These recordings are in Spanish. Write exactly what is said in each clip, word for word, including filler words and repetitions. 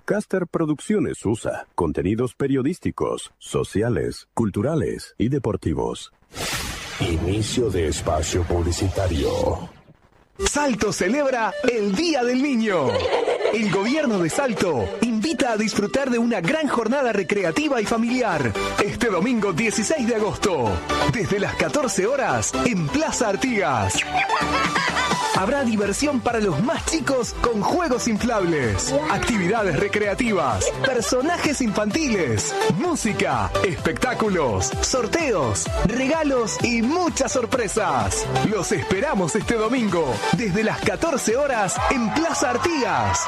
Caster Producciones U S A. Contenidos periodísticos, sociales, culturales y deportivos. Inicio de espacio publicitario. Salto celebra el Día del Niño. El gobierno de Salto invita a disfrutar de una gran jornada recreativa y familiar este domingo dieciséis de agosto, desde las catorce horas en Plaza Artigas. Habrá diversión para los más chicos con juegos inflables, actividades recreativas, personajes infantiles, música, espectáculos, sorteos, regalos y muchas sorpresas. Los esperamos este domingo desde las catorce horas en Plaza Artigas.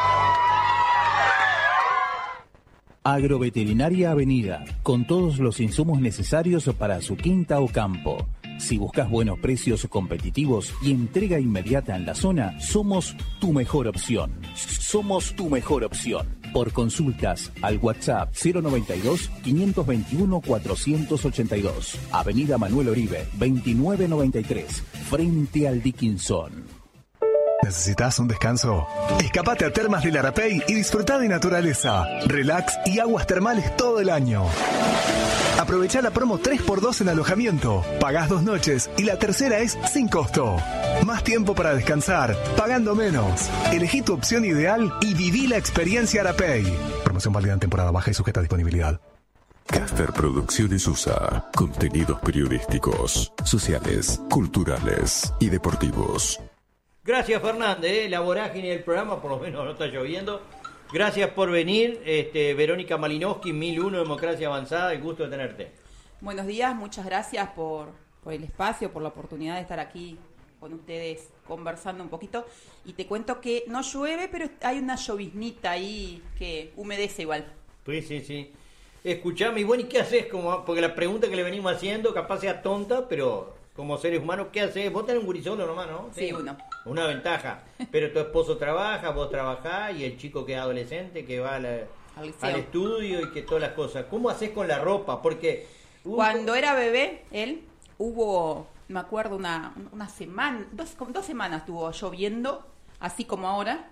Agroveterinaria Avenida, con todos los insumos necesarios para su quinta o campo. Si buscas buenos precios competitivos y entrega inmediata en la zona, somos tu mejor opción. Somos tu mejor opción. Por consultas al WhatsApp cero noventa y dos, quinientos veintiuno, cuatrocientos ochenta y dos. Avenida Manuel Oribe, veintinueve noventa y tres, frente al Dickinson. ¿Necesitas un descanso? Escapate a Termas del Arapey y disfruta de naturaleza, relax y aguas termales todo el año. Aprovecha la promo tres por dos en alojamiento. Pagás dos noches y la tercera es sin costo. Más tiempo para descansar, pagando menos. Elegí tu opción ideal y viví la experiencia Arapey. Promoción válida en temporada baja y sujeta a disponibilidad. Caster Producciones U S A. Contenidos periodísticos, sociales, culturales y deportivos. Gracias, Fernández, ¿eh? La vorágine del programa, por lo menos no está lloviendo. Gracias por venir, este, Verónica Malinowski, mil uno Democracia Avanzada, el gusto de tenerte. Buenos días, muchas gracias por, por el espacio, por la oportunidad de estar aquí con ustedes conversando un poquito. Y te cuento que no llueve, pero hay una lloviznita ahí que humedece igual. Sí, sí, sí. Escuchame, y bueno, ¿y qué haces? Como, porque la pregunta que le venimos haciendo capaz sea tonta, pero como seres humanos, ¿qué haces? Vos tenés un gurisolo nomás, ¿no? Sí, sí, uno. Una ventaja. Pero tu esposo trabaja, vos trabajás, y el chico que es adolescente, que va a la, al, al estudio y que todas las cosas. ¿Cómo haces con la ropa? Porque uh, cuando era bebé, él, hubo, me acuerdo, una, una semana, dos, dos semanas estuvo lloviendo, así como ahora.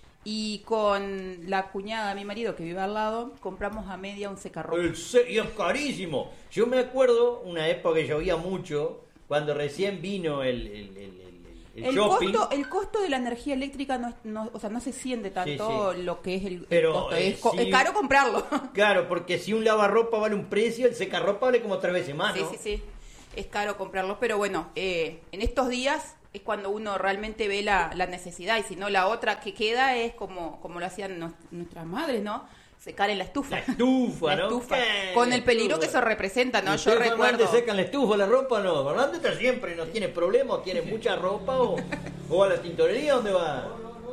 Y con la cuñada de mi marido, que vive al lado, compramos a media un secarropa. El se- y es carísimo. Yo me acuerdo una época que llovía mucho, cuando recién vino el, el, el, el, el el shopping. costo el costo de la energía eléctrica no, no o sea no se siente tanto, sí, sí, lo que es el, Pero, el costo eh, es, co- sí, es caro comprarlo. Claro, porque si un lavarropa vale un precio, el secarropa vale como tres veces más, ¿no? Sí, sí, sí, es caro comprarlo, pero bueno, eh, en estos días es cuando uno realmente ve la, la necesidad, y si no, la otra que queda es como, como lo hacían nos, nuestras madres, ¿no? Secar en la estufa. La estufa, la ¿no? estufa. ¿Qué? Con el peligro estufa. que eso representa, ¿no? Yo ¿Ustedes, recuerdo... Fernández, secan la estufa, la ropa? No, Fernández está siempre, no tiene problema, o tiene mucha ropa, o, o a la tintorería, ¿dónde va?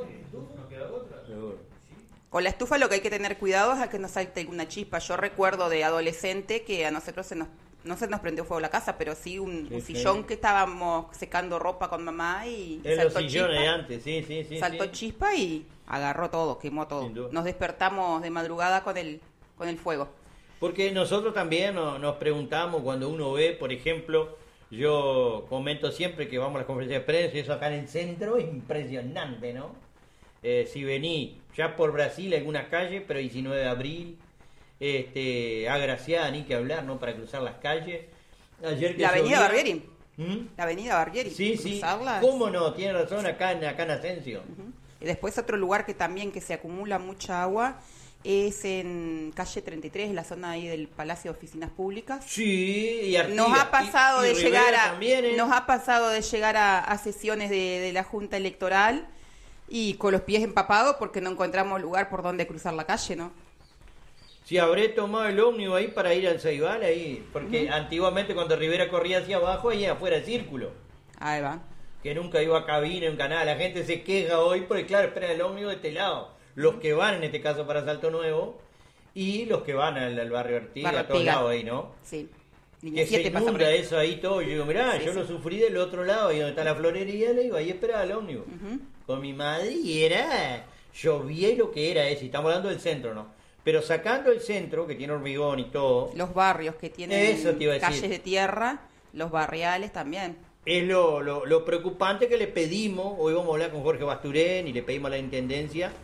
Con la estufa lo que hay que tener cuidado es a que no salte alguna chispa. Yo recuerdo de adolescente que a nosotros se nos, no se nos prendió fuego la casa, pero sí un, Sí, un sí. sillón que estábamos secando ropa con mamá y En los saltó sillones chispa. de antes, sí, sí, sí. saltó sí. chispa y agarró todo, quemó todo. Sin duda. Nos despertamos de madrugada con el con el fuego. Porque nosotros también nos, nos preguntamos cuando uno ve, por ejemplo, yo comento siempre que vamos a las conferencias de prensa, y eso acá en el centro es impresionante, ¿no? Eh, si vení ya por Brasil, algunas calles, pero diecinueve de abril, este, agraciada, ni que hablar, ¿no? Para cruzar las calles. Ayer que La avenida llovía- Barbieri. ¿Mm? La avenida Barbieri. Sí, sí. cruzarla. ¿Cómo no? Tiene razón, acá en, acá en Asensio. Ujú. Y después otro lugar que también que se acumula mucha agua es en calle treinta y tres, la zona ahí del Palacio de Oficinas Públicas. Sí, y Artigas. Nos ha pasado Y- y de Rivera llegar a también, ¿eh? nos ha pasado de llegar a, a sesiones de, de la Junta Electoral y con los pies empapados porque no encontramos lugar por donde cruzar la calle, ¿no? Si habré tomado el ómnibus ahí para ir al Ceibal, ahí, porque uh-huh. antiguamente cuando Rivera corría hacia abajo, ahí afuera el círculo. Ahí va. Que nunca iba a cabina, en canal. La gente se queja hoy porque, claro, esperan el ómnibus de este lado. Los que van, en este caso, para Salto Nuevo, y los que van al, al barrio Artigas, Barrio a todos Artigas. lados ahí, ¿no? Sí. Que se inunda eso ahí todo. Yo digo, mirá, Sí, yo sí. lo sufrí del otro lado, ahí donde está la florería, le digo, ahí esperaba el ómnibus. Ujú. Con mi madre, y era, llovía y lo que era ese, estamos hablando del centro, ¿no? Pero sacando el centro, que tiene hormigón y todo, Los barrios que tienen Eso te iba a decir. calles de tierra, los barriales también. es lo, lo, lo preocupante que le pedimos, hoy vamos a hablar con Jorge Basturén y le pedimos a la Intendencia,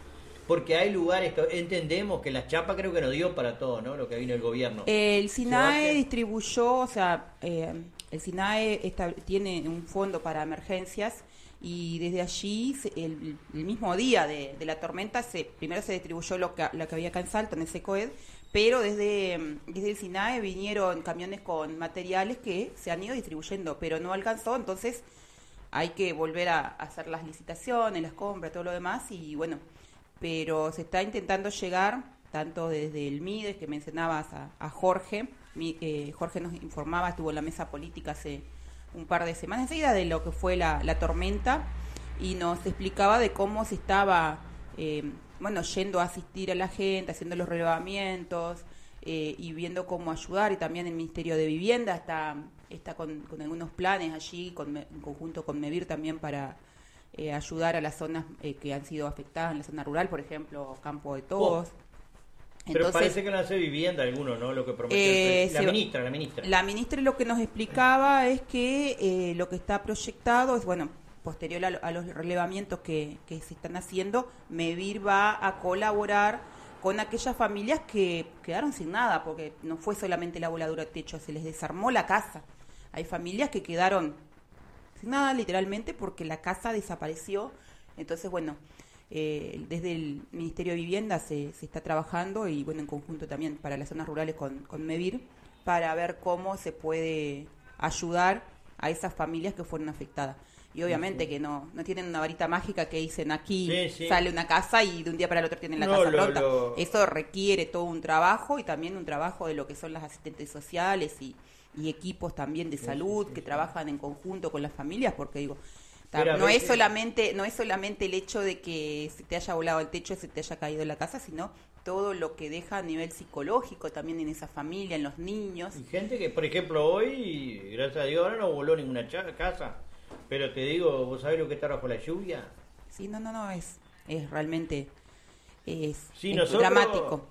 porque hay lugares, que entendemos que la chapa creo que nos dio para todo, ¿no? Lo que vino el gobierno. El SINAE Sebastián. distribuyó, o sea, eh, el SINAE esta- tiene un fondo para emergencias y desde allí, se- el, el mismo día de, de la tormenta, se primero se distribuyó lo que, lo que había acá en Salto, en el SECOED, pero desde, mm, desde el SINAE vinieron camiones con materiales que se han ido distribuyendo, pero no alcanzó, entonces hay que volver a, a hacer las licitaciones, las compras, todo lo demás, y bueno, pero se está intentando llegar, tanto desde el MIDES, que mencionabas a, a Jorge, mi, eh, Jorge nos informaba, estuvo en la mesa política hace un par de semanas enseguida de lo que fue la, la tormenta, y nos explicaba de cómo se estaba, eh, bueno, yendo a asistir a la gente, haciendo los relevamientos, eh, y viendo cómo ayudar, y también el Ministerio de Vivienda está, está con, con algunos planes allí, con, en conjunto con MEVIR también para eh, ayudar a las zonas eh, que han sido afectadas, en la zona rural, por ejemplo, Campo de Todos. Oh. Pero parece que no hace vivienda alguno, ¿no? Lo que prometió eh, el, la se, ministra, la ministra. La ministra lo que nos explicaba es que eh, lo que está proyectado es, bueno, posterior a, a los relevamientos que, que se están haciendo, MEVIR va a colaborar con aquellas familias que quedaron sin nada, porque no fue solamente la voladura de techo, se les desarmó la casa. Hay familias que quedaron sin nada, literalmente, porque la casa desapareció. Entonces, bueno, eh, desde el Ministerio de Vivienda se, se está trabajando, y bueno, en conjunto también para las zonas rurales con, con MEVIR, para ver cómo se puede ayudar a esas familias que fueron afectadas. Y obviamente que no no tienen una varita mágica que dicen aquí Sí, sí. sale una casa y de un día para el otro tienen la No, casa lo- pronta. lo- Eso requiere todo un trabajo, y también un trabajo de lo que son las asistentes sociales y, y equipos también de salud que trabajan en conjunto con las familias, porque digo, ta- Pero a no es veces- solamente no es solamente el hecho de que se te haya volado el techo, se te haya caído la casa, sino todo lo que deja a nivel psicológico también en esa familia, en los niños. Y gente que, por ejemplo, hoy, gracias a Dios, ahora no voló ninguna cha- casa. Pero te digo, ¿vos sabés lo que está bajo la lluvia? Sí, no, no, no, es es realmente es, Sí, es nosotros dramático.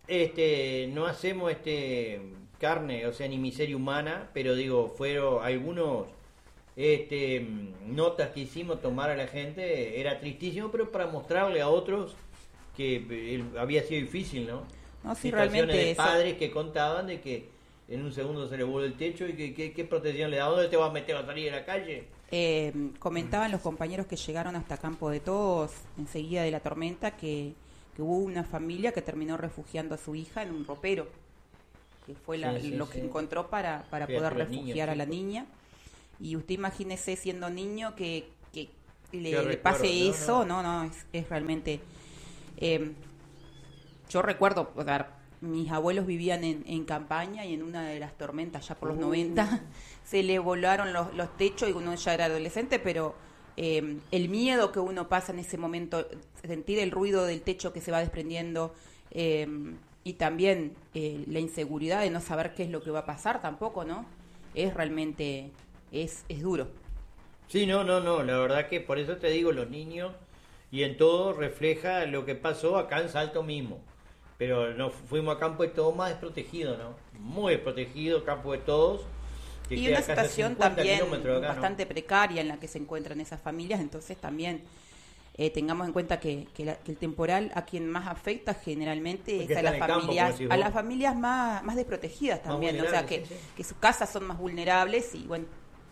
este, no hacemos este carne, o sea, ni miseria humana, pero digo, fueron algunos este, notas que hicimos tomar a la gente, era tristísimo, pero para mostrarle a otros que eh, había sido difícil, ¿no? No, sí, Situaciones realmente de eso. padres que contaban de que en un segundo se le voló el techo y que, que- qué protección le da, ¿dónde te vas a meter a salir de la calle? Eh, comentaban los compañeros que llegaron hasta Campo de Todos enseguida de la tormenta que, que hubo una familia que terminó refugiando a su hija en un ropero, que fue la- Sí, sí, lo sí. que encontró para, para poder Criaturas, refugiar niños, a la chicos. niña. Y usted imagínese siendo niño que, que le, Qué le pase recuerdo, ¿no? eso, no, no, es, es realmente... eh, yo recuerdo, o sea, mis abuelos vivían en, en campaña, y en una de las tormentas ya por los Uh. noventa se le volaron los, los techos, y uno ya era adolescente, pero eh, el miedo que uno pasa en ese momento, sentir el ruido del techo que se va desprendiendo, eh, y también eh, la inseguridad de no saber qué es lo que va a pasar tampoco, ¿no? Es realmente, es, es duro. Sí, no, no, no, la verdad que por eso te digo, los niños, y en todo refleja lo que pasó acá en Salto mismo. Pero no fuimos a Campo de Todos más desprotegido, ¿no? Muy desprotegido, Campo de Todos. que Y queda una casi a situación cincuenta también kilómetros de acá, ¿no? bastante precaria en la que se encuentran esas familias, entonces también eh, tengamos en cuenta que, que, la- que el temporal a quien más afecta generalmente Porque es a está las en el campo, familias, como decís a vos. las familias más, más desprotegidas también, o sea que, vulnerables, sí, sí. que sus casas son más vulnerables, y bueno,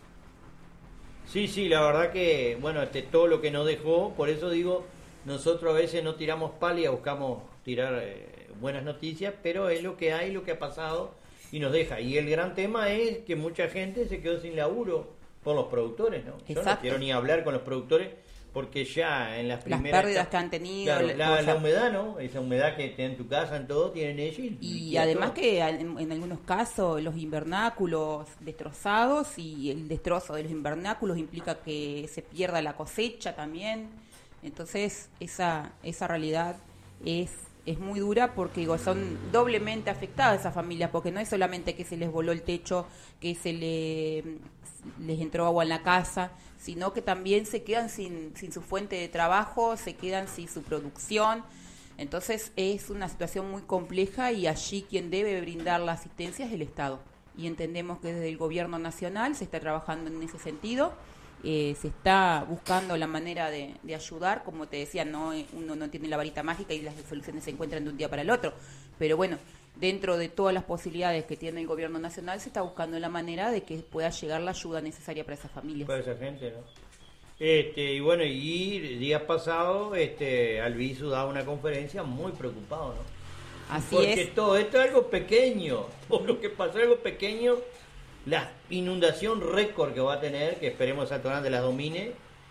Sí, sí, la verdad que, bueno, este, todo lo que nos dejó, por eso digo, nosotros a veces no tiramos palia, buscamos tirar eh, buenas noticias, pero es lo que hay, lo que ha pasado y nos deja. Y el gran tema es que mucha gente se quedó sin laburo por los productores, ¿no? Yo no Exacto. quiero ni hablar con los productores porque ya en las las primeras... pérdidas que han tenido, Claro, la- la, o sea, la humedad, ¿no? Esa humedad que tienen en tu casa, en todo, tienen ellos. Y, y liquida además todo. que en, en algunos casos los invernáculos destrozados, y el destrozo de los invernáculos implica que se pierda la cosecha también. Entonces esa esa realidad es es muy dura, porque digo, son doblemente afectadas esas familias, porque no es solamente que se les voló el techo, que se le, les entró agua en la casa, sino que también se quedan sin, sin su fuente de trabajo, se quedan sin su producción. Entonces es una situación muy compleja, y allí quien debe brindar la asistencia es el Estado. Y entendemos que desde el gobierno nacional se está trabajando en ese sentido, Eh, se está buscando la manera de, de ayudar, como te decía, no uno no tiene la varita mágica y las soluciones se encuentran de un día para el otro, pero bueno, dentro de todas las posibilidades que tiene el gobierno nacional se está buscando la manera de que pueda llegar la ayuda necesaria para esas familias. Para esa gente, ¿no? Este, y bueno, y días pasados este, Albizu daba una conferencia muy preocupado, ¿no? Así Porque es. todo esto es algo pequeño, por lo que pasó algo pequeño. La inundación récord que va a tener, que esperemos Salto Grande las domine,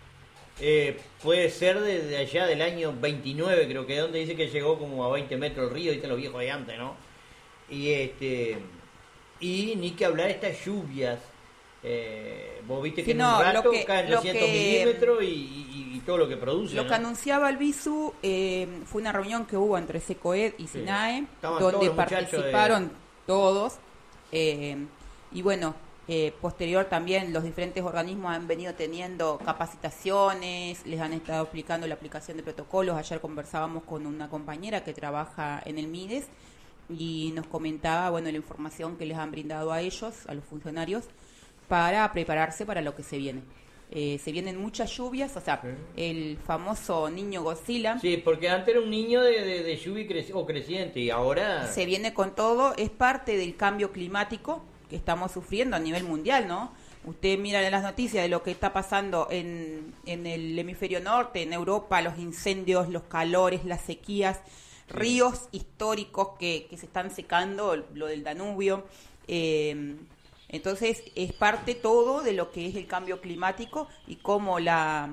eh, puede ser desde allá del año veintinueve, creo que es donde dice que llegó como a veinte metros el río, dicen los viejos de antes, ¿no? Y este y ni que hablar de estas lluvias, eh, vos viste que Sí, en no, un rato lo que- caen lo doscientos que- milímetros y, y- y todo lo que produce, Lo ¿no? que anunciaba Albizu eh, fue una reunión que hubo entre SECOED y Sí. SINAE, Estaban todos donde los muchachos participaron todos. eh, y bueno, eh, posterior también los diferentes organismos han venido teniendo capacitaciones, les han estado explicando la aplicación de protocolos. Ayer conversábamos con una compañera que trabaja en el MIDES y nos comentaba, bueno, la información que les han brindado a ellos, a los funcionarios, para prepararse para lo que se viene. Eh, se vienen muchas lluvias, o sea, Sí. el famoso niño Godzilla Sí, porque antes era un niño de, de, de lluvia y creci- o creciente, y ahora... se viene con todo, es parte del cambio climático que estamos sufriendo a nivel mundial, ¿no? Usted mira en las noticias de lo que está pasando en, en el hemisferio norte, en Europa, los incendios, los calores, las sequías, ríos históricos que, que se están secando, lo del Danubio. Eh, entonces, es parte todo de lo que es el cambio climático y cómo la,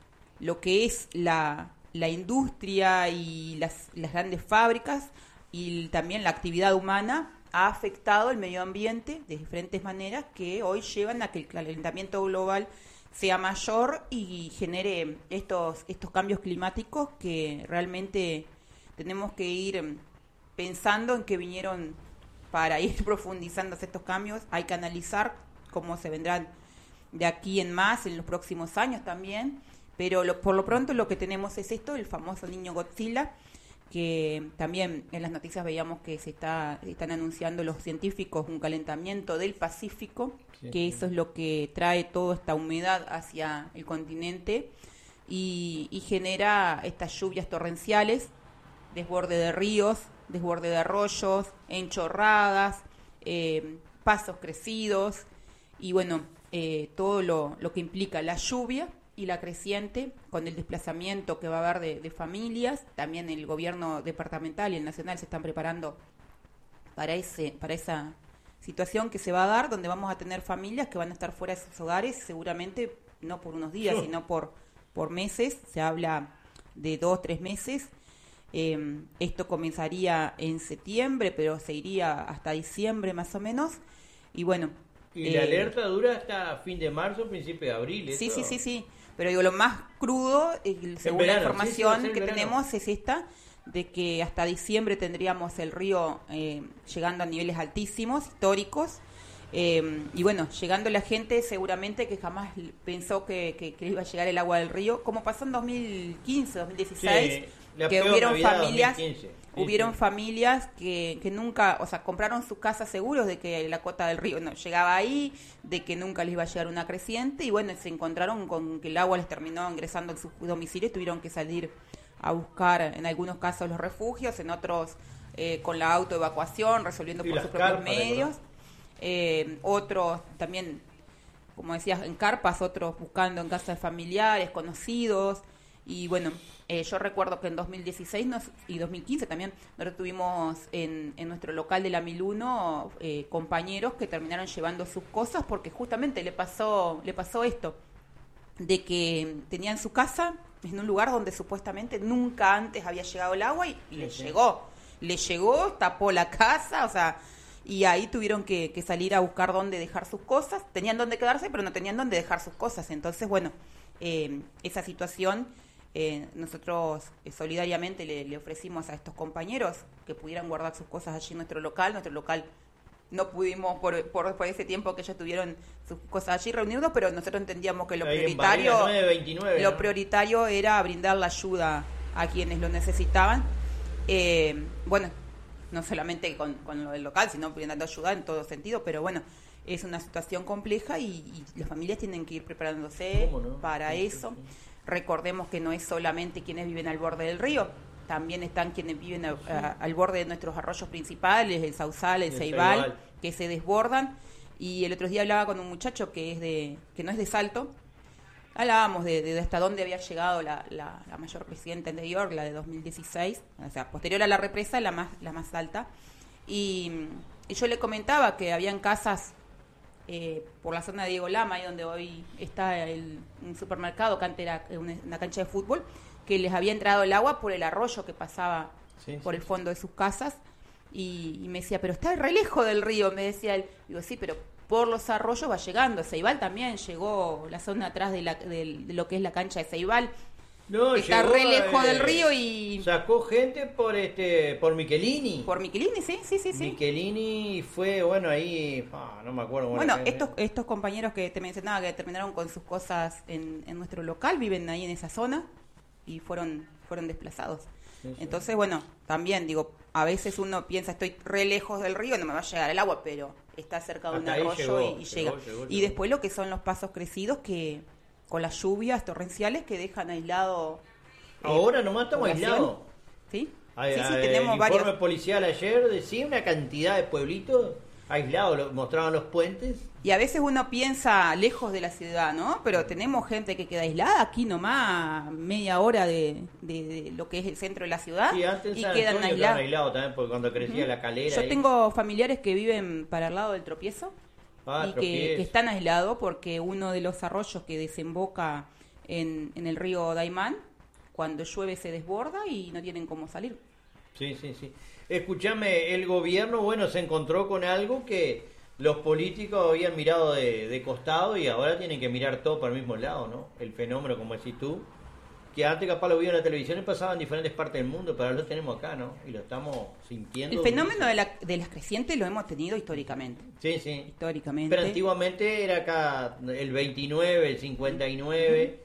lo que es la, la industria y las, las grandes fábricas y también la actividad humana ha afectado el medio ambiente de diferentes maneras que hoy llevan a que el calentamiento global sea mayor y genere estos, estos cambios climáticos que realmente tenemos que ir pensando en que vinieron para ir profundizando estos cambios. Hay que analizar cómo se vendrán de aquí en más en los próximos años también, pero lo, por lo pronto lo que tenemos es esto, el famoso niño Godzilla, que también en las noticias veíamos que se está están anunciando los científicos un calentamiento del Pacífico, Sí, que sí. eso es lo que trae toda esta humedad hacia el continente y, y genera estas lluvias torrenciales, desborde de ríos, desborde de arroyos, enchorradas, eh, pasos crecidos y bueno, eh, todo lo, lo que implica la lluvia y la creciente con el desplazamiento que va a haber de, de familias. También el gobierno departamental y el nacional se están preparando para ese para esa situación que se va a dar, donde vamos a tener familias que van a estar fuera de sus hogares, seguramente no por unos días, Sí. sino por, por meses. Se habla de dos, tres meses. Eh, esto comenzaría en septiembre, pero se iría hasta diciembre más o menos. Y bueno. Y la eh, alerta dura hasta fin de marzo, principio de abril. Sí, eso. sí, sí, sí. Pero digo, lo más crudo, eh, según la verano, información sí, sí, va a ser que verano. tenemos, es esta, de que hasta diciembre tendríamos el río eh, llegando a niveles altísimos, históricos. Eh, y bueno, llegando la gente seguramente que jamás pensó que, que, que iba a llegar el agua del río, como pasó en dos mil quince, dos mil dieciséis, Sí, la que peor hubieron Navidad familias, dos mil quince. Sí, hubieron sí. familias que, que nunca, o sea, compraron sus casas seguros de que la cuota del río no llegaba ahí, de que nunca les iba a llegar una creciente y bueno, se encontraron con que el agua les terminó ingresando en sus domicilios, tuvieron que salir a buscar en algunos casos los refugios, en otros eh, con la autoevacuación, resolviendo Y por las sus propios carpas, medios. Eh, otros también, como decías, en carpas, otros buscando en casas de familiares, conocidos. Y bueno, eh, yo recuerdo que en dos mil dieciséis nos, y dos mil quince también, nosotros tuvimos en, en nuestro local de la mil uno eh, compañeros que terminaron llevando sus cosas porque justamente le pasó, le pasó esto, de que tenían su casa en un lugar donde supuestamente nunca antes había llegado el agua y, y le sí. llegó, le llegó, tapó la casa, o sea, y ahí tuvieron que, que salir a buscar dónde dejar sus cosas, tenían dónde quedarse, pero no tenían dónde dejar sus cosas, entonces bueno, eh, esa situación eh, nosotros eh, solidariamente le, le ofrecimos a estos compañeros que pudieran guardar sus cosas allí en nuestro local, nuestro local no pudimos por, por, por ese tiempo que ellos tuvieron sus cosas allí reunidos, pero nosotros entendíamos que lo Ahí en prioritario Varela nueve veintinueve, lo ¿no? prioritario era brindar la ayuda a quienes lo necesitaban. Eh, bueno, no solamente con, con lo del local, sino brindando ayuda en todo sentido, pero bueno, es una situación compleja y, y las familias tienen que ir preparándose ¿Cómo no? para Sí, eso. sí, sí. Recordemos que no es solamente quienes viven al borde del río, también están quienes viven a, a, al borde de nuestros arroyos principales, el Sausal, el, El Ceibal, Ceibal. que se desbordan. Y el otro día hablaba con un muchacho que es de que no es de Salto. Hablábamos de, de hasta dónde había llegado la, la, la mayor presidenta anterior, la de dos mil dieciséis, o sea, posterior a la represa, la más, la más alta. Y, y yo le comentaba que habían casas eh, por la zona de Diego Lama, ahí donde hoy está el, un supermercado, que antes era una, una cancha de fútbol, que les había entrado el agua por el arroyo que pasaba Sí, por sí, el fondo de sus casas. Y, y me decía, pero está re lejos del río, me decía él. Digo, sí, pero por los arroyos va llegando. Ceibal también llegó, la zona atrás de, la, de, de lo que es la cancha de Ceibal. No, que está llegó, re lejos eh, del río y... Sacó gente por este por Michelini. Por Michelini, sí, sí, sí. sí. Michelini fue, bueno, ahí... ah, no me acuerdo. Bueno, gente. estos, estos compañeros que te mencionaba que terminaron con sus cosas en, en nuestro local, viven ahí en esa zona y fueron, fueron desplazados. Sí, sí. Entonces, bueno, también digo, a veces uno piensa, estoy re lejos del río, no me va a llegar el agua, pero está cerca de un Hasta ahí arroyo llegó, y, y llegó, llega. llegó, y llegó. después lo que son los pasos crecidos que con las lluvias torrenciales que dejan aislado. eh, Ahora nomás estamos población. aislados. ¿Sí? Ay, sí, sí, ay, tenemos el varios. informe policial ayer decía una cantidad de pueblitos aislados, lo- mostraban los puentes. Y a veces uno piensa lejos de la ciudad, ¿no? Pero tenemos gente que queda aislada aquí nomás, media hora de, de, de lo que es el centro de la ciudad, Sí, antes en y San quedan Antonio aislados. quedaban aislados también, porque cuando crecía la calera... Yo ahí- tengo familiares que viven para el lado del Tropiezo Ah, y que, Tropiezo. que están aislados porque uno de los arroyos que desemboca en, en el río Daimán, cuando llueve se desborda y no tienen cómo salir. Sí, sí, sí. Escúchame, el gobierno, bueno, se encontró con algo que los políticos habían mirado de, de costado y ahora tienen que mirar todo para el mismo lado, ¿no? El fenómeno, como decís tú, que antes capaz lo vio en la televisión y pasaba en diferentes partes del mundo, pero ahora lo tenemos acá, ¿no? Y lo estamos sintiendo. El fenómeno de, la, de las crecientes lo hemos tenido históricamente. Sí, sí. Históricamente. Pero antiguamente era acá el veintinueve, el cincuenta y nueve,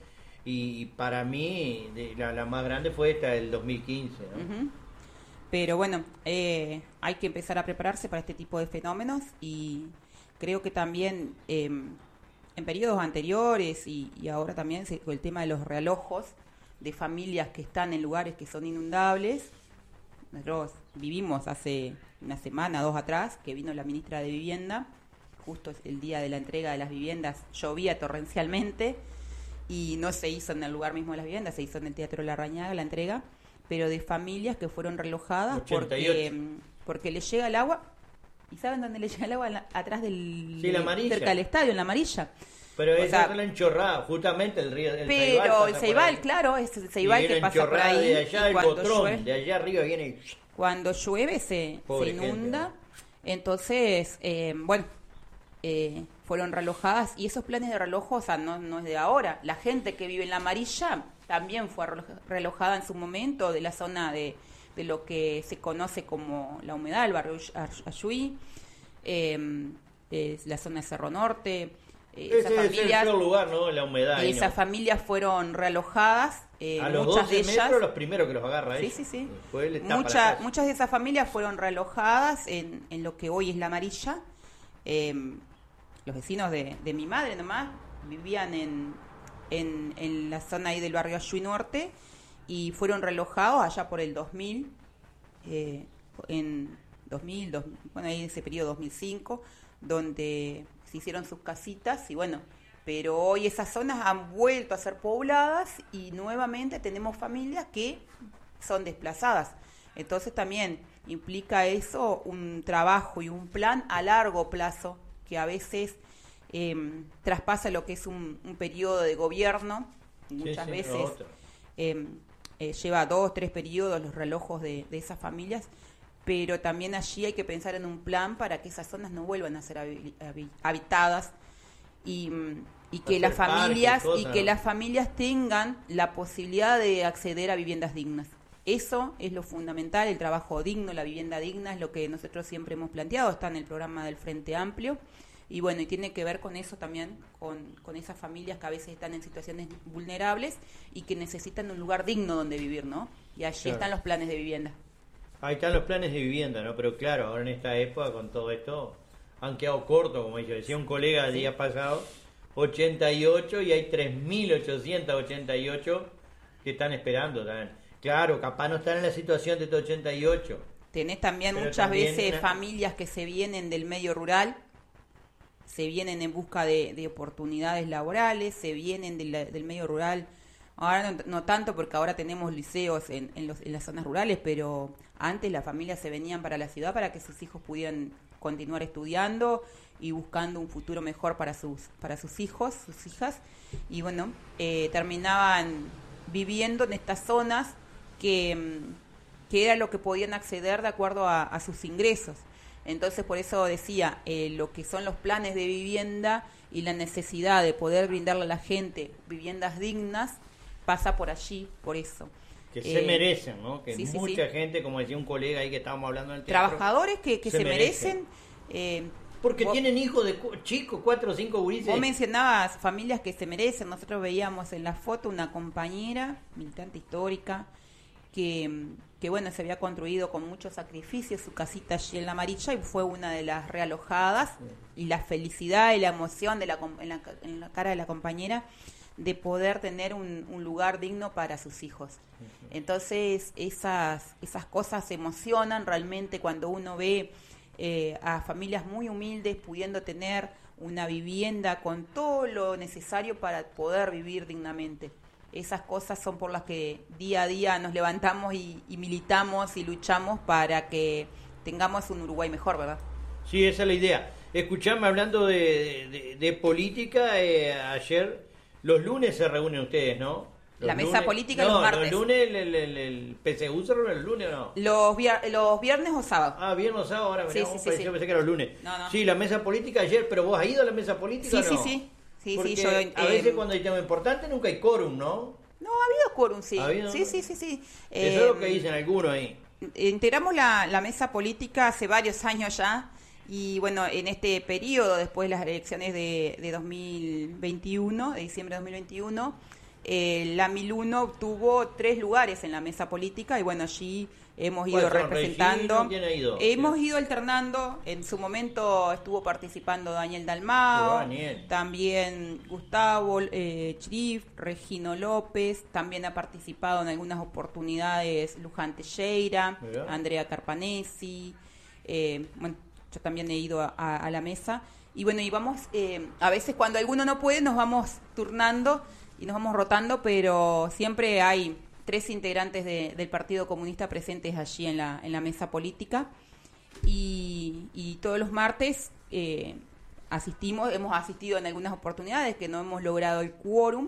y para mí de- la, la más grande fue esta, el dos mil quince, ¿no? Ujú. Pero bueno, eh, hay que empezar a prepararse para este tipo de fenómenos y creo que también eh, en periodos anteriores y, y ahora también se- con el tema de los realojos de familias que están en lugares que son inundables. Nosotros vivimos hace una semana, dos atrás, que vino la ministra de Vivienda, justo el día de la entrega de las viviendas, llovía torrencialmente y no se hizo en el lugar mismo de las viviendas, se hizo en el Teatro La Rañaga la entrega, pero de familias que fueron relojadas ochenta y porque, ocho. porque les llega el agua. ¿Y saben dónde le llega el agua? En la- atrás del... Sí, la amarilla. cerca del estadio, en la amarilla. Pero O esa sea, es la enchorrada, justamente el río. El pero pasa el por Ceibal, ahí. claro, es el Y Ceibal viene que pasa por enchorrada ahí. de allá y el cuando Botrón, llueve, de allá arriba viene. cuando llueve se, Pobre se gente, inunda. ¿no? Entonces, eh, bueno, eh, fueron relojadas. Y esos planes de relojo, o sea, no, no es de ahora. La gente que vive en la amarilla también fue relo- relojada en su momento de la zona de, de lo que se conoce como la humedad, el barrio Ar- Ayuí, eh, es la zona de Cerro Norte. Eh, esas Ese es el familias, peor lugar, ¿no? La humedad. ahí, esas ¿no? familias fueron realojadas. eh, A los muchas doce de ellas. metros, los primeros que los agarra Sí, ahí. sí, sí. Después le tapa la Mucha- casa. muchas de esas familias fueron realojadas en, en lo que hoy es la amarilla. Eh, los vecinos de, de mi madre nomás vivían en, en, en la zona ahí del barrio Ayuí Norte y fueron realojados allá por el dos mil, eh, en dos mil, dos- bueno, ahí ese periodo dos mil cinco, donde se hicieron sus casitas y bueno, pero hoy esas zonas han vuelto a ser pobladas y nuevamente tenemos familias que son desplazadas. Entonces también implica eso un trabajo y un plan a largo plazo que a veces eh, traspasa lo que es un, un periodo de gobierno, muchas sí, veces lo otro. eh, eh, lleva dos, tres periodos los relojos de, de esas familias, pero también allí hay que pensar en un plan para que esas zonas no vuelvan a ser habi- habi- habitadas y, mm, y que Hacer las parques, familias y cosas, que ¿no? las familias tengan la posibilidad de acceder a viviendas dignas. Eso es lo fundamental, el trabajo digno, la vivienda digna es lo que nosotros siempre hemos planteado, está en el programa del Frente Amplio y bueno, y tiene que ver con eso también, con, con esas familias que a veces están en situaciones vulnerables y que necesitan un lugar digno donde vivir, ¿no? Y allí Claro. están los planes de vivienda. Ahí están los planes de vivienda, ¿no? Pero claro, ahora en esta época con todo esto han quedado cortos, como dice, decía un colega el Sí. día pasado, ochenta y ocho y hay tres mil ochocientos ochenta y ocho que están esperando también. Claro, capaz no están en la situación de estos ochenta y ocho. Tenés también Pero muchas también veces una- familias que se vienen del medio rural, se vienen en busca de, de oportunidades laborales, se vienen de la- del medio rural. Ahora no, no tanto porque ahora tenemos liceos en, en, los, en las zonas rurales, pero antes las familias se venían para la ciudad para que sus hijos pudieran continuar estudiando y buscando un futuro mejor para sus para sus hijos, sus hijas, y bueno, eh, terminaban viviendo en estas zonas que, mm, que era lo que podían acceder de acuerdo a, a sus ingresos. Entonces, por eso decía, eh, lo que son los planes de vivienda y la necesidad de poder brindarle a la gente viviendas dignas, pasa por allí, por eso. Que Eh, se merecen, ¿no? Que sí, sí, mucha sí. gente, como decía un colega ahí que estábamos hablando en el teatro, Trabajadores que, que se, se merecen. merecen. eh, porque vos- tienen hijos de cu- chicos, cuatro o cinco gurises. Vos mencionabas familias que se merecen. Nosotros veíamos en la foto una compañera, militante histórica, que, que bueno, se había construido con mucho sacrificio su casita allí en La Amarilla y fue una de las realojadas. Y la felicidad y la emoción de la, com- en, la, ca- en la cara de la compañera de poder tener un, un lugar digno para sus hijos. Entonces, esas, esas cosas emocionan realmente cuando uno ve eh, a familias muy humildes pudiendo tener una vivienda con todo lo necesario para poder vivir dignamente. Esas cosas son por las que día a día nos levantamos y, y militamos y luchamos para que tengamos un Uruguay mejor, ¿verdad? Sí, esa es la idea. Escuchame, hablando de, de, de política, eh, ayer, los lunes se reúnen ustedes, ¿no? Los La mesa lunes- política no, los martes. los lunes, el, el, el, el P C U se reúne el lunes o no. Los, vier- los viernes o sábados. Ah, viernes o sábado, ahora Sí, mirá, sí, vos sí, parecía, sí. pensé que era los lunes. No, no. Sí, la mesa política ayer, pero vos has ido a la mesa política Sí, o no? sí, sí. Sí, Porque sí, yo, a eh, veces cuando hay tema importante nunca hay quórum, ¿no? No, ha habido quórum, sí. ¿Ha habido? Sí, sí, sí, sí. Eso es Eh, lo que dicen algunos ahí. Integramos la, la mesa política hace varios años ya y bueno, en este periodo, después de las elecciones de, de dos mil veintiuno, de diciembre de dos mil veintiuno, eh, la mil uno obtuvo tres lugares en la mesa política y bueno, allí hemos ido ¿Cuáles son? representando. ¿Regino? ¿Quién ha ido? Hemos ido alternando, en su momento estuvo participando Daniel Dalmao, Oh, Daniel. también Gustavo eh, Chirif, Regino López, también ha participado en algunas oportunidades Luján Teixeira, Mirá. Andrea Carpanesi, eh, bueno, yo también he ido a, a- a la mesa. Y bueno, y vamos, eh, a veces cuando alguno no puede nos vamos turnando y nos vamos rotando, pero siempre hay tres integrantes de- del Partido Comunista presentes allí en la, en la mesa política. Y, y todos los martes eh, asistimos, hemos asistido en algunas oportunidades que no hemos logrado el quórum,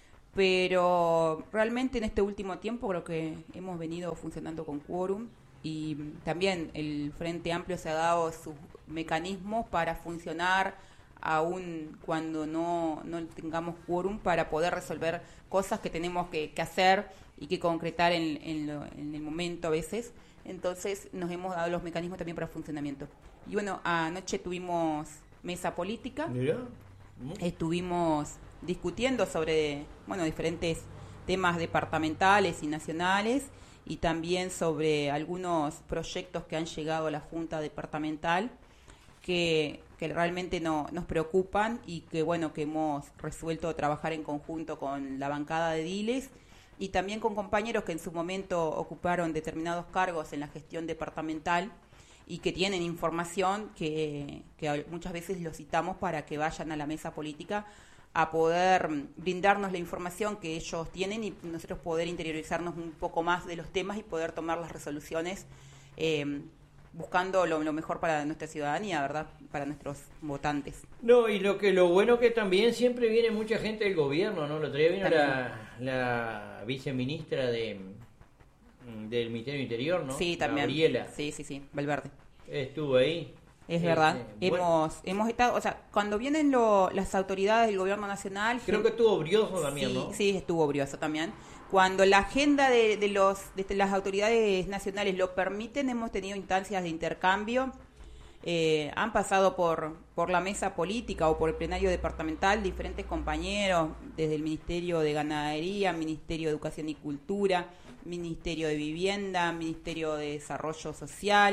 pero realmente en este último tiempo creo que hemos venido funcionando con quórum y también el Frente Amplio se ha dado sus mecanismos para funcionar aún cuando no, no tengamos quórum para poder resolver cosas que tenemos que, que hacer y que concretar en, en, lo- en el momento a veces. Entonces nos hemos dado los mecanismos también para funcionamiento. Y bueno, anoche tuvimos mesa política. Mirá. Mm. Estuvimos discutiendo sobre, bueno, diferentes temas departamentales y nacionales y también sobre algunos proyectos que han llegado a la Junta Departamental que, que realmente no, nos preocupan y que, bueno, que hemos resuelto trabajar en conjunto con la bancada de Diles y también con compañeros que en su momento ocuparon determinados cargos en la gestión departamental y que tienen información que, que muchas veces los citamos para que vayan a la mesa política a poder brindarnos la información que ellos tienen y nosotros poder interiorizarnos un poco más de los temas y poder tomar las resoluciones eh, buscando lo, lo mejor para nuestra ciudadanía, ¿verdad? Para nuestros votantes. No, y lo que lo bueno que también siempre viene mucha gente del gobierno, ¿no? El otro día vino la, la viceministra de del Ministerio Interior, ¿no? Sí, también. Gabriela. Sí, sí, sí, Valverde. Estuvo ahí. Es Eh, verdad. eh, bueno, hemos hemos estado, o sea, cuando vienen lo, las autoridades del gobierno nacional... creo que estuvo Brioso también, sí, ¿no? sí, estuvo Brioso también. Cuando la agenda de, de los de las autoridades nacionales lo permiten, hemos tenido instancias de intercambio. Eh, han pasado por, por la mesa política o por el plenario departamental diferentes compañeros, desde el Ministerio de Ganadería, Ministerio de Educación y Cultura, Ministerio de Vivienda, Ministerio de Desarrollo Social,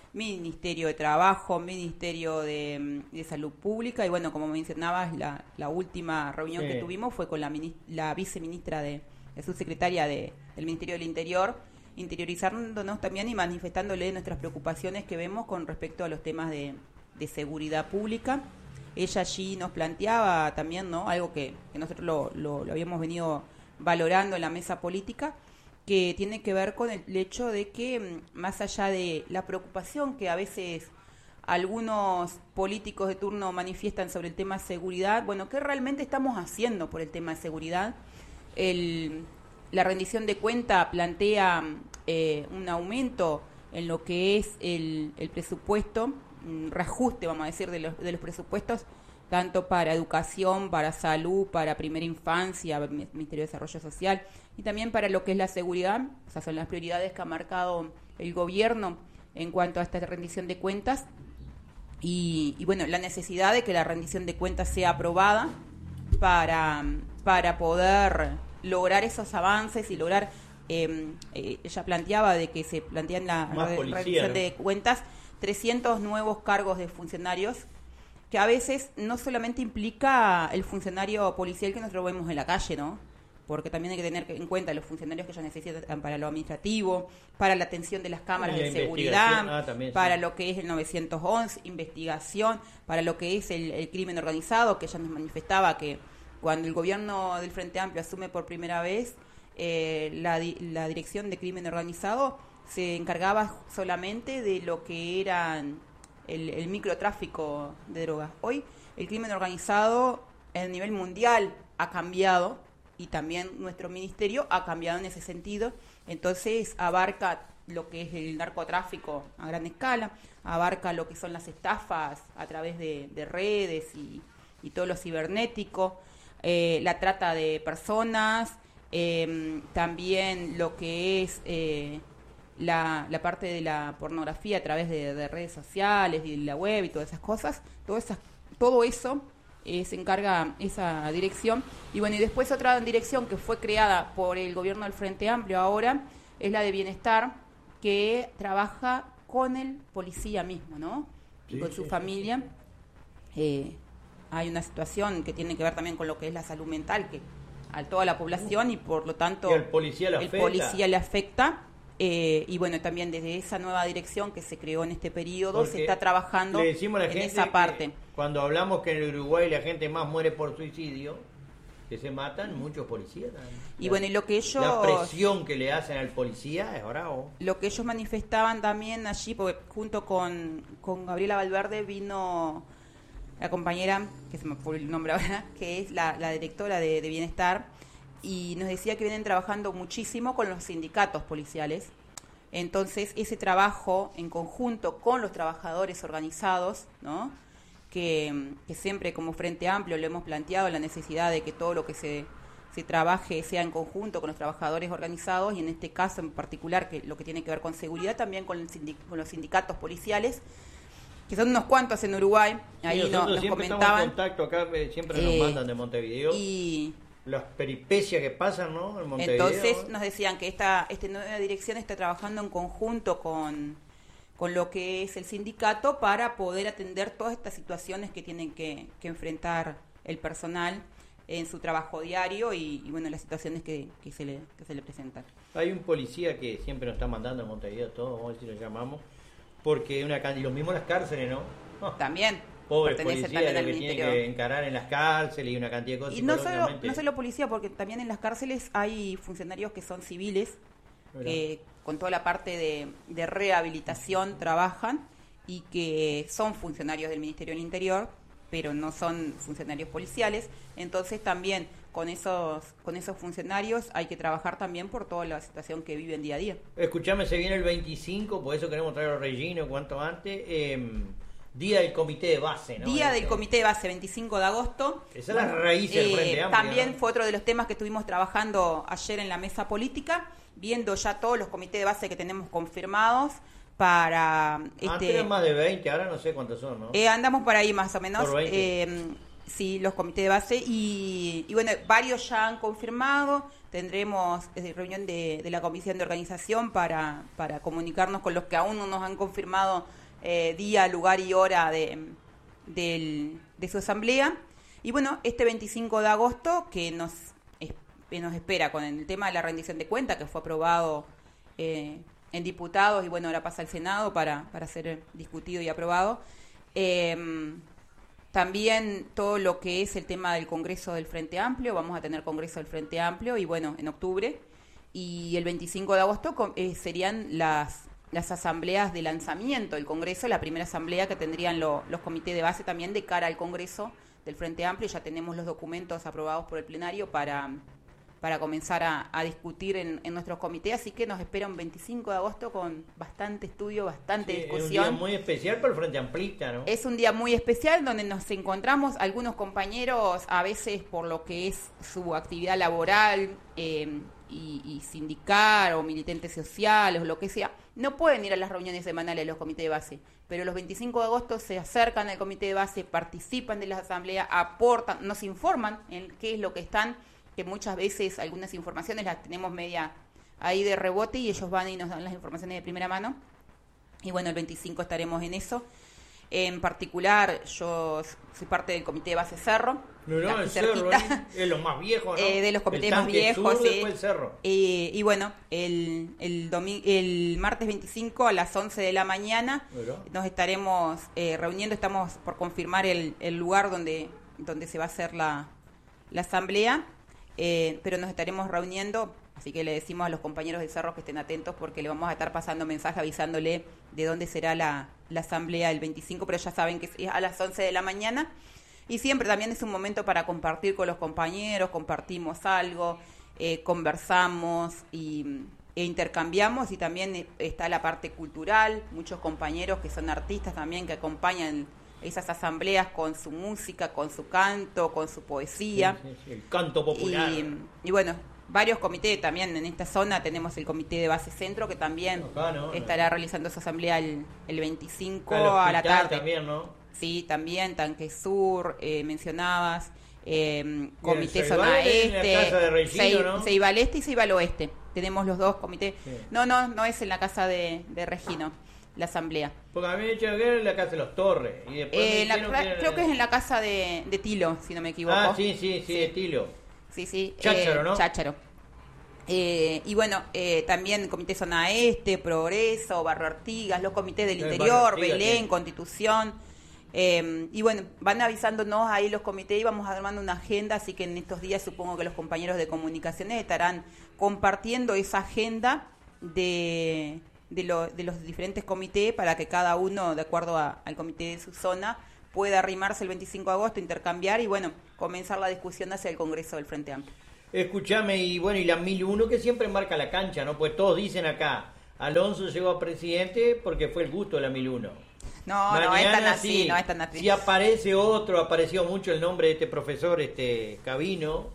Ministerio de Trabajo, Ministerio de, de Salud Pública, y bueno, como mencionabas, la, la última reunión sí. que tuvimos fue con la, la viceministra de, de subsecretaria de, del Ministerio del Interior, interiorizándonos también y manifestándole nuestras preocupaciones que vemos con respecto a los temas de, de seguridad pública. Ella allí nos planteaba también, ¿no?, algo que, que nosotros lo, lo, lo habíamos venido valorando en la mesa política, que tiene que ver con el hecho de que, más allá de la preocupación que a veces algunos políticos de turno manifiestan sobre el tema de seguridad, bueno, ¿qué realmente estamos haciendo por el tema de seguridad? El, la rendición de cuenta plantea eh, un aumento en lo que es el, el presupuesto, un reajuste, vamos a decir, de los, de los presupuestos, tanto para educación, para salud, para primera infancia, Ministerio de Desarrollo Social, y también para lo que es la seguridad. O sea, son las prioridades que ha marcado el gobierno en cuanto a esta rendición de cuentas. Y, y bueno, la necesidad de que la rendición de cuentas sea aprobada para, para poder lograr esos avances y lograr, eh, eh, ella planteaba de que se plantean la, la policía, rendición ¿no? de cuentas, trescientos nuevos cargos de funcionarios, que a veces no solamente implica el funcionario policial que nosotros vemos en la calle, ¿no? Porque también hay que tener en cuenta los funcionarios que ellos necesitan para lo administrativo, para la atención de las cámaras de seguridad, ah, también, para sí. lo que es el novecientos once, investigación, para lo que es el, el crimen organizado, que ella nos manifestaba que cuando el gobierno del Frente Amplio asume por primera vez eh, la, la dirección de crimen organizado, se encargaba solamente de lo que eran el, el microtráfico de drogas. Hoy el crimen organizado a nivel mundial ha cambiado y también nuestro ministerio ha cambiado en ese sentido. Entonces abarca lo que es el narcotráfico a gran escala, abarca lo que son las estafas a través de, de redes y, y todo lo cibernético, eh, la trata de personas, eh, también lo que es eh, la, la parte de la pornografía a través de, de redes sociales y de la web y todas esas cosas, todo, esas, todo eso eh, se encarga esa dirección. Y bueno, y después otra dirección que fue creada por el gobierno del Frente Amplio ahora es la de Bienestar, que trabaja con el policía mismo, ¿no? Sí, y con su sí, familia. Eh, hay una situación que tiene que ver también con lo que es la salud mental, que a toda la población, y por lo tanto y el policía le el afecta, policía le afecta eh, y bueno, también desde esa nueva dirección que se creó en este periodo se está trabajando en esa parte. Cuando hablamos que en el Uruguay la gente más muere por suicidio, que se matan muchos policías también. Y la, bueno, y lo que ellos... La presión que le hacen al policía es bravo. Lo que ellos manifestaban también allí, porque junto con, con Gabriela Valverde vino la compañera, que se me fue el nombre ahora, que es la, la directora de, de Bienestar, y nos decía que vienen trabajando muchísimo con los sindicatos policiales. Entonces, ese trabajo en conjunto con los trabajadores organizados, ¿no?, Que, que siempre como Frente Amplio le hemos planteado la necesidad de que todo lo que se, se trabaje sea en conjunto con los trabajadores organizados, y en este caso en particular, que lo que tiene que ver con seguridad, también con, el sindic- con los sindicatos policiales, que son unos cuantos en Uruguay. Ahí sí, no, nos siempre comentaban. Estamos en contacto acá, eh, siempre nos eh, mandan de Montevideo. Y las peripecias que pasan, ¿no? En Montevideo. Entonces nos decían que esta, esta nueva dirección está trabajando en conjunto con... con lo que es el sindicato para poder atender todas estas situaciones que tienen que, que enfrentar el personal en su trabajo diario y, y bueno, las situaciones que, que, se le, que se le presentan. Hay un policía que siempre nos está mandando en Montevideo, todo, vamos a ver si lo llamamos, porque una y lo mismo las cárceles, ¿no? Oh, también. Pobres policías lo que tienen que encarar en las cárceles y una cantidad de cosas. Y no solo, no solo policía, porque también en las cárceles hay funcionarios que son civiles, que con toda la parte de, de rehabilitación trabajan y que son funcionarios del Ministerio del Interior, pero no son funcionarios policiales. Entonces también con esos con esos funcionarios hay que trabajar también por toda la situación que viven día a día. Escuchame, se viene el veinticinco, por eso queremos traer a Regino cuanto antes. Eh, Día del Comité de Base, ¿no? Día del Comité de Base, veinticinco de agosto. Esa es la raíz del eh, Frente Amplio, También ¿no? Fue otro de los temas que estuvimos trabajando ayer en la mesa política, viendo ya todos los comités de base que tenemos confirmados para... Este, Antes eran más de veinte, ahora no sé cuántos son, ¿no? Eh, andamos por ahí más o menos. Por veinte. Eh, sí, los comités de base. Y, y bueno, varios ya han confirmado. tendremos eh, reunión de, de la comisión de organización para, para comunicarnos con los que aún no nos han confirmado eh, día, lugar y hora de, del, de su asamblea. Y bueno, este veinticinco de agosto que nos, es, que nos espera con el tema de la rendición de cuentas, que fue aprobado eh, en diputados y bueno, ahora pasa al Senado para, para ser discutido y aprobado. Eh, También todo lo que es el tema del Congreso del Frente Amplio, vamos a tener Congreso del Frente Amplio y bueno, en octubre, y el veinticinco de agosto eh, serían las, las asambleas de lanzamiento del Congreso, la primera asamblea que tendrían lo, los comités de base también de cara al Congreso del Frente Amplio. Ya tenemos los documentos aprobados por el plenario para, para comenzar a, a discutir en, en nuestros comités, así que nos espera un veinticinco de agosto con bastante estudio, bastante sí, discusión. Es un día muy especial para el Frente Amplista, ¿no? Es un día muy especial donde nos encontramos algunos compañeros, a veces por lo que es su actividad laboral eh, y, y sindical o militantes sociales o lo que sea, no pueden ir a las reuniones semanales de los comités de base, pero los veinticinco de agosto se acercan al comité de base, participan de las asambleas, aportan, nos informan en qué es lo que están, que muchas veces algunas informaciones las tenemos media ahí de rebote y ellos van y nos dan las informaciones de primera mano. Y bueno, el veinticinco estaremos en eso. En particular, yo soy parte del comité de base Cerro. No, no, el Cerro es, es lo más viejo, ¿no? Eh, de los comités el más viejos, sur, sí. El Cerro. Eh, y bueno, el, el, domi- el martes veinticinco a las once de la mañana ¿Pero? nos estaremos eh, reuniendo. Estamos por confirmar el, el lugar donde, donde se va a hacer la, la asamblea, eh, pero nos estaremos reuniendo. Así que le decimos a los compañeros del Cerro que estén atentos porque le vamos a estar pasando mensaje avisándole de dónde será la, la asamblea el veinticinco, pero ya saben que es a las once de la mañana. Y siempre también es un momento para compartir con los compañeros, compartimos algo, eh, conversamos y, e intercambiamos. Y también está la parte cultural, muchos compañeros que son artistas también que acompañan esas asambleas con su música, con su canto, con su poesía. Sí, sí, sí, el canto popular. Y, y bueno, varios comités también en esta zona. Tenemos el comité de base centro que también Acá, ¿no? estará realizando su asamblea el, el veinticinco Acá a la tarde. También, ¿no? Sí, también Tanque Sur, eh, mencionabas, eh, comité Ceibal zona es en la casa de este, Regino, Cei- ¿no? Ceibal Este y Ceibal Oeste. Tenemos los dos comités. Sí. No, no, no es en la casa de, de Regino, la asamblea. Porque a mí me dijeron que era en la casa de los Torres. Y después me Eh, la- dijeron que era- creo que es en la casa de, de Tilo, si no me equivoco. Ah, sí, sí, sí, estilo. Sí, sí. Chácharo, eh, ¿no? Chácharo. Eh, y bueno, eh, también Comité Zona Este, Progreso, Barrio Artigas, los comités del El Barrio interior, Artigas, Belén, sí. Constitución. Eh, y bueno, van avisándonos ahí los comités y vamos armando una agenda, así que en estos días supongo que los compañeros de comunicaciones estarán compartiendo esa agenda de, de, lo- de los diferentes comités para que cada uno, de acuerdo a- al comité de su zona, pueda arrimarse el veinticinco de agosto, intercambiar y bueno, comenzar la discusión hacia el Congreso del Frente Amplio. Escuchame, y bueno, y la mil uno que siempre marca la cancha, ¿no? Pues todos dicen acá, Alonso llegó a presidente porque fue el gusto de la mil uno. No, no es tan así, sí, no es tan así. Si aparece otro, apareció mucho el nombre de este profesor, este Cabino.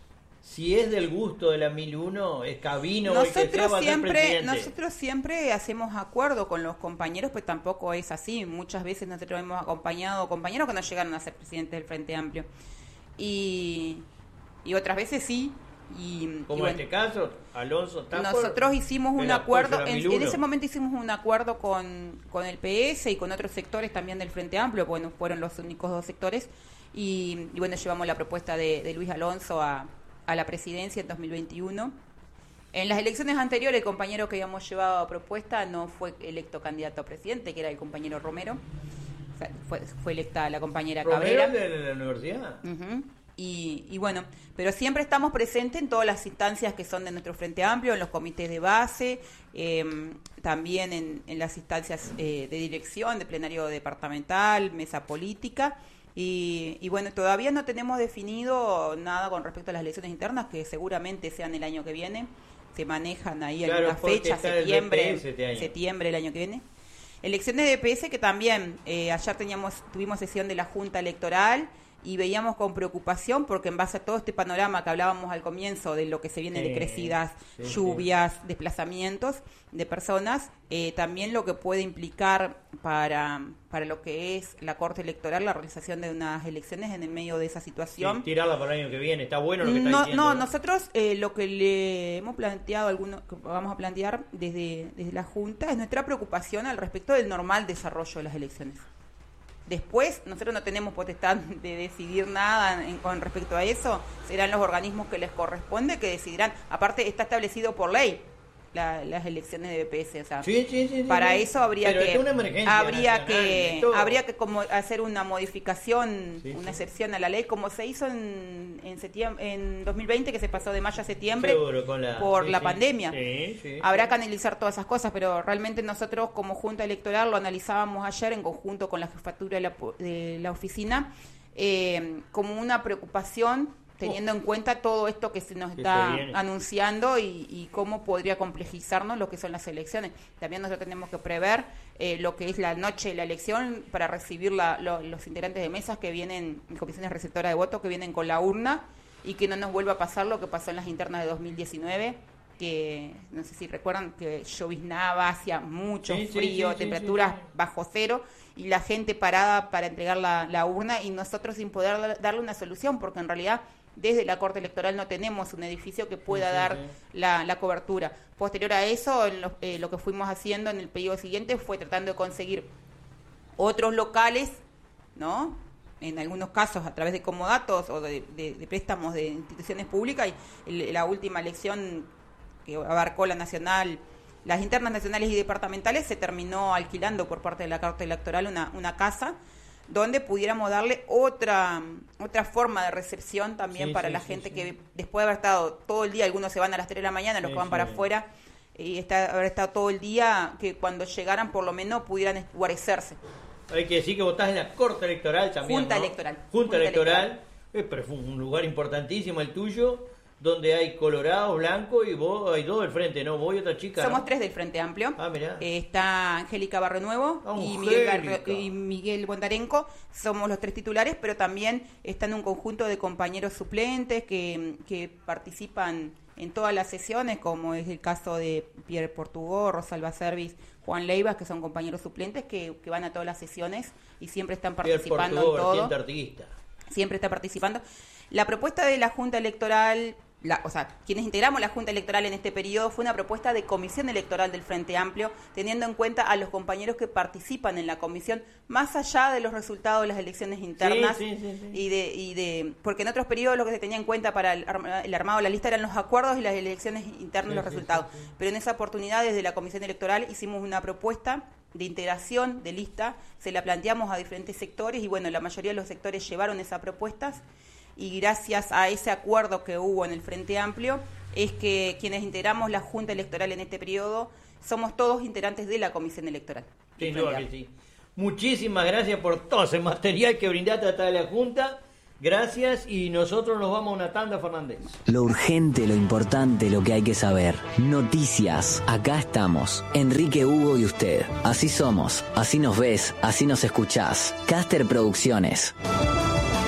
Si es del gusto de la mil uno, es Cabino el que sea, Nosotros va a ser siempre, presidente. nosotros siempre hacemos acuerdo con los compañeros, pues tampoco es así. Muchas veces nosotros hemos acompañado compañeros que no llegaron a ser presidentes del Frente Amplio. Y, y otras veces sí. Y, Como y bueno, en este caso, Alonso está por nosotros hicimos el un apoyo acuerdo, a la en, mil en uno. ese momento hicimos un acuerdo con, con el P S y con otros sectores también del Frente Amplio, bueno, fueron los únicos dos sectores, y, y bueno, llevamos la propuesta de, de Luis Alonso a, a la presidencia en dos mil veintiuno. En las elecciones anteriores el compañero que habíamos llevado a propuesta no fue electo candidato a presidente, que era el compañero Romero, o sea, fue, fue electa la compañera Romero Cabrera. de la universidad. Ujú. Y, y bueno, pero siempre estamos presentes en todas las instancias que son de nuestro Frente Amplio, en los comités de base, eh, también en, en las instancias eh, de dirección, de plenario departamental, mesa política. Y, y bueno, todavía no tenemos definido nada con respecto a las elecciones internas, que seguramente sean el año que viene. Se manejan ahí Claro, alguna porque fecha, está el septiembre, D P S este año. septiembre el año que viene. Elecciones de D P S que también, eh, ayer teníamos tuvimos sesión de la Junta Electoral y veíamos con preocupación porque en base a todo este panorama que hablábamos al comienzo de lo que se viene Sí, de crecidas, sí, lluvias, desplazamientos de personas, eh, también lo que puede implicar para, para lo que es la Corte Electoral, la realización de unas elecciones en el medio de esa situación. Sí, tirarla para el año que viene, está bueno lo que está no, diciendo. No, nosotros eh, lo que le hemos planteado, alguno, que vamos a plantear desde, desde la Junta, es nuestra preocupación al respecto del normal desarrollo de las elecciones. Después, nosotros no tenemos potestad de decidir nada en, con respecto a eso, serán los organismos que les corresponde que decidirán. Aparte, está establecido por ley la, las elecciones de B P S, o sea, sí, sí, sí, para sí, eso habría pero que es una emergencia habría nacional, que esto... habría que como hacer una modificación, sí, una sí. excepción a la ley, como se hizo en en septiembre, en dos mil veinte, que se pasó de mayo a septiembre Seguro, con la... por sí, la sí. pandemia. Sí, sí, habrá sí. que analizar todas esas cosas, pero realmente nosotros como Junta Electoral lo analizábamos ayer en conjunto con la jefatura de la, de la oficina eh, como una preocupación, teniendo en cuenta todo esto que se nos Que está se viene. anunciando y, y cómo podría complejizarnos lo que son las elecciones. También nosotros tenemos que prever eh, lo que es la noche de la elección para recibir la, lo, los integrantes de mesas que vienen, comisiones receptoras de voto, que vienen con la urna, y que no nos vuelva a pasar lo que pasó en las internas de dos mil diecinueve, que no sé si recuerdan que lloviznaba, hacía mucho Sí, sí, frío, sí, sí, temperaturas sí, sí. bajo cero, y la gente parada para entregar la, la urna, y nosotros sin poder darle una solución, porque en realidad desde la Corte Electoral no tenemos un edificio que pueda Sí, sí, dar sí. La, la cobertura. Posterior a eso, en lo, eh, lo que fuimos haciendo en el periodo siguiente fue tratando de conseguir otros locales, ¿no? En algunos casos a través de comodatos o de, de, de préstamos de instituciones públicas, y el, la última elección que abarcó la nacional, las internas nacionales y departamentales, se terminó alquilando por parte de la Corte Electoral una, una casa donde pudiéramos darle otra otra forma de recepción también Sí, para sí, la sí, gente sí. que después de haber estado todo el día, algunos se van a las tres de la mañana, los Sí, que van sí. para afuera, y está, haber estado todo el día, que cuando llegaran por lo menos pudieran guarecerse. Hay que decir que votás en la Corte Electoral también, Junta ¿no? Electoral. Junta, Junta Electoral. Electoral. Eh, pero fue un lugar importantísimo el tuyo, donde hay colorado, blanco, y vos hay dos del frente, ¿no? Vos y otra chica, Somos ¿no? tres del Frente Amplio. Ah, mirá. Eh, está Angélica Barrenuevo Ah, y Miguel, Angélica. Barre- y Miguel Bondarenko. Somos los tres titulares, pero también están un conjunto de compañeros suplentes que, que participan en todas las sesiones, como es el caso de Pierre Portugó, Rosalba Servis, Juan Leivas, que son compañeros suplentes que, que van a todas las sesiones y siempre están Pierre participando Portugó, en todo. vertiente artiguista. Siempre está participando. La propuesta de la Junta Electoral, la, o sea, quienes integramos la Junta Electoral en este periodo, fue una propuesta de comisión electoral del Frente Amplio, teniendo en cuenta a los compañeros que participan en la comisión, más allá de los resultados de las elecciones internas. Sí, sí, sí, sí. Y de, y de porque en otros periodos lo que se tenía en cuenta para el, arma- el armado de la lista eran los acuerdos y las elecciones internas y Sí, los sí, resultados. sí, sí. Pero en esa oportunidad, desde la comisión electoral, hicimos una propuesta de integración de lista, se la planteamos a diferentes sectores y bueno, la mayoría de los sectores llevaron esas propuestas, y gracias a ese acuerdo que hubo en el Frente Amplio es que quienes integramos la Junta Electoral en este periodo somos todos integrantes de la Comisión Electoral. Sin del duda Frente que Amplio. sí. Muchísimas gracias por todo ese material que brindaste a través de la Junta. Gracias, y nosotros nos vamos a una tanda, Fernández. Lo urgente, lo importante, lo que hay que saber. Noticias. Acá estamos. Enrique, Hugo y usted. Así somos. Así nos ves. Así nos escuchás. Caster Producciones.